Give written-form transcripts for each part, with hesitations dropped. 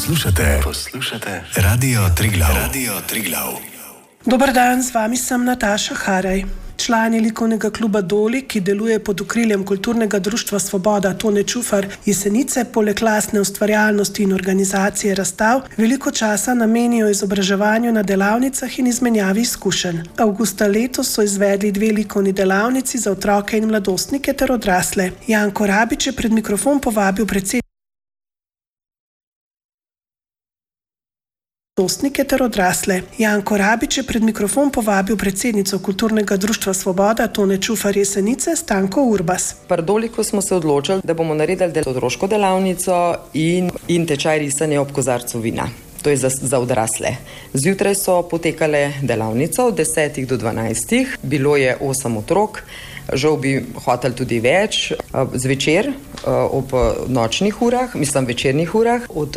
Poslušate Radio Triglav. Dober dan, z vami sem Nataša Haraj. Člani likovnega kluba Doli, ki deluje pod okriljem Kulturnega društva Svoboda Tone Čufar Jesenice, poleg lastne ustvarjalnosti in organizacije razstav, veliko časa namenijo izobraževanju na delavnicah in izmenjavi izkušenj. Avgusta letos so izvedli 2 likovni delavnici za otroke in mladostnike ter odrasle. Janko Rabič je pred mikrofon povabil predsednico Kulturnega društva Svoboda Tone Čufar Jesenice Stanko Urbas. Pri Doliku smo se odločili, da bomo naredili otroško delavnico in tečaj risanja ob kozarcu vina. To je za odrasle. Zjutraj so potekale delavnice od 10 do 12. Bilo je 8 otrok. Žal bi hoteli tudi več. Zvečer ob nočnih urah, večernih urah, od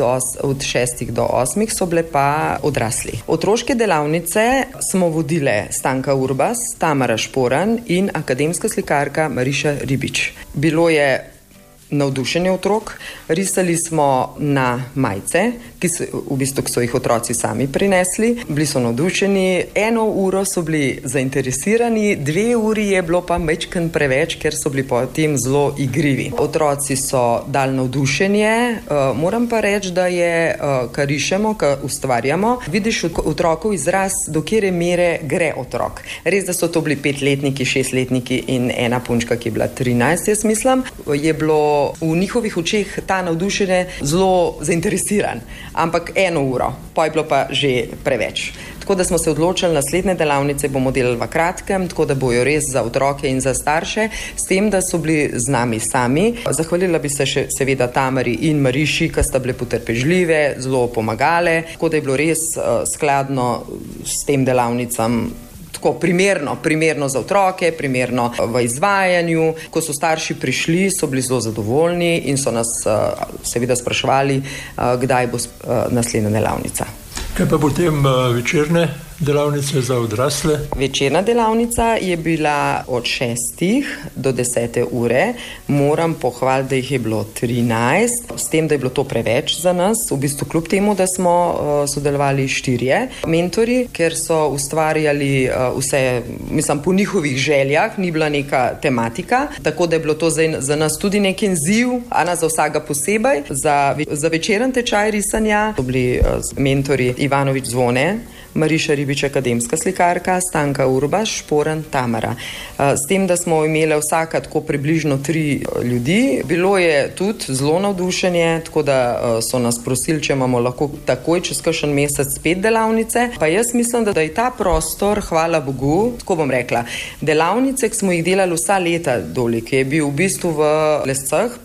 6 do 8 so bile pa odrasli. Otroške delavnice smo vodile Stanka Urbas, Tamara Šporan in akademska slikarka Mariša Ribič. Bilo je navdušenje otrok, risali smo na majice, ki so jih otroci sami prinesli. Bili so navdušeni, 1 uro so bili zainteresirani, 2 uri je bilo pa majčkeno preveč, ker so bili potem zelo igrivi. Otroci so dali navdušenje, moram pa reči, da je, kar rišemo, kar ustvarjamo, vidiš otrokov izraz, do katere mere gre otrok. Res, da so to bili 5-letniki, 6-letniki in ena punčka, ki je bila 13, jaz mislim, je bilo v njihovih očeh ta navdušenje zelo zainteresiran, ampak 1 uro, pa je bilo pa že preveč. Tako da smo se odločili, naslednje delavnice bomo delali v kratkem, tako da bojo res za otroke in za starše, s tem, da so bili z nami sami. Zahvalila bi se še seveda Tamari in Mariši, ki sta bile potrpežljive, zelo pomagale, tako da je bilo res skladno s tem delavnicam tako primerno za otroke, primerno v izvajanju. Ko so starši prišli, so bili zelo zadovoljni in so nas seveda spraševali, kdaj bo naslednja delavnica. Kaj pa potem večerne delavnice za odrasle? Večerna delavnica je bila od 6 do 10 ure. Moram pohvaliti, da jih je bilo 13, s tem, da je bilo to preveč za nas. V bistvu kljub temu, da smo sodelovali 4 mentori, ker so ustvarjali vse, po njihovih željah, ni bila neka tematika, tako da je bilo to za nas tudi nek izziv, za vsega posebej. Za večeren tečaj risanja so bili mentori Ivanovič Zvone, Mariša Ribič, akademska slikarka, Stanka Urbas, Šporan, Tamara. S tem, da smo imeli vsaka tako približno 3 ljudi, bilo je tudi zelo navdušenje, tako da so nas prosili, če imamo lahko takoj čez kakšen mesec spet delavnice. Pa jaz mislim, da je ta prostor, hvala Bogu, tako bom rekla, delavnice, ki smo jih delali vsa leta Doli, ki je bil v bistvu v Lescah,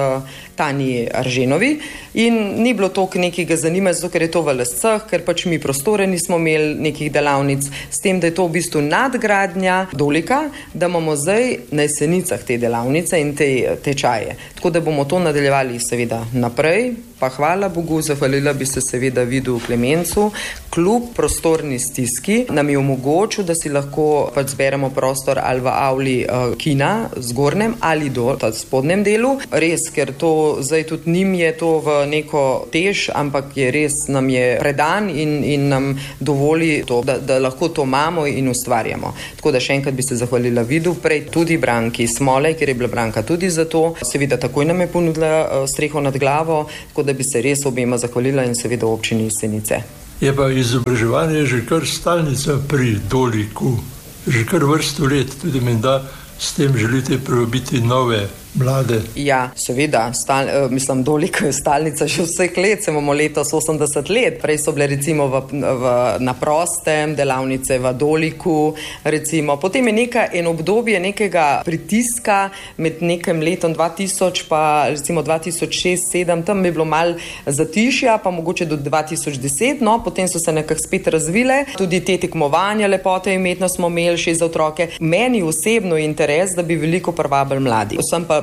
Tanji Arženovi, in ni bilo toliko nekega zanimanja, zato ker je to v Lescah, ker pač mi prostore nismo imeli nekih delavnic, s tem, da je to v bistvu nadgradnja Dolika, da imamo zdaj na Jesenicah te delavnice in te tečaje. Tako da bomo to nadaljevali seveda naprej, pa hvala Bogu, zahvalila bi se seveda Vidu Klemencu, kljub prostorni stiski nam je omogočil, da si lahko pač zberemo prostor ali v avli kina, zgornjem ali dol, v spodnjem delu. Res, ker to zdaj tudi njim je to v neko tež, ampak je res nam je predan in nam dovoli to, da lahko to imamo in ustvarjamo. Tako da še enkrat bi se zahvalila Vidu, prej tudi Branki Smolej, ker je bila Branka tudi za to. Seveda takoj nam je ponudila streho nad glavo, tako da bi se res obema zahvalila in seveda občini Jesenice. Je pa izobraževanje že kar stalnica pri Doliku, že kar vrsto let, tudi menda s tem želite privabiti nove mlade. Ja, seveda, Dolik je stalnica že vseh let, se imamo letos 80 let. Prej so bile recimo na prostem, delavnice v Doliku, recimo. Potem je eno obdobje nekega pritiska med nekim letom 2000 pa recimo 2006-2007, tam je bilo malo zatišja, pa mogoče do 2010, potem so se nekako spet razvile. Tudi te tekmovanja lepote in umetnost smo imeli še za otroke. Meni osebno je interes, da bi veliko privabili mladi. Sem pa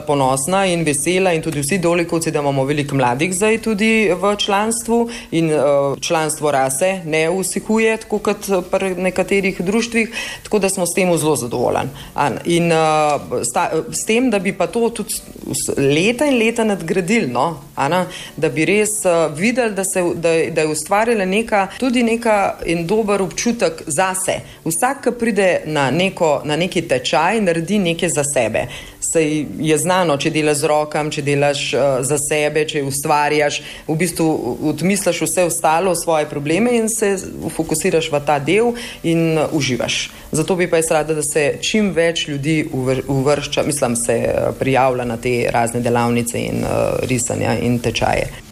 ponosna in vesela in tudi vsi Dolikovci, da imamo veliko mladih zdaj tudi v članstvu in članstvo rase ne usihuje, tako kot pri nekaterih društvih, tako da smo s tem zelo zadovoljni. In s tem, da bi pa to tudi leta in leta nadgradili, no, Ana, da bi res videli, da je ustvarjala tudi neka in dober občutek zase. Vsak, ki pride na neki tečaj, naredi nekaj za sebe. Sej je znano, če delaš z rokami, če delaš za sebe, če ustvarjaš, v bistvu odmisliš vse ostalo, svoje probleme in se fokusiraš v ta del in uživaš. Zato bi pa jaz rada, da se čim več ljudi se prijavlja na te razne delavnice in risanja in tečaje.